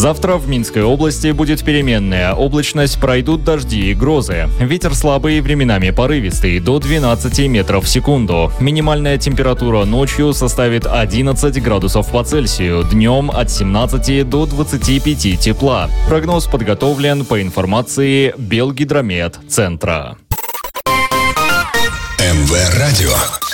Завтра в Минской области будет переменная облачность, пройдут дожди и грозы. Ветер слабый, временами порывистый, до 12 метров в секунду. Минимальная температура ночью составит 11 градусов по Цельсию, днем от 17 до 25 тепла. Прогноз подготовлен по информации Белгидромет-центра. МВ Радио.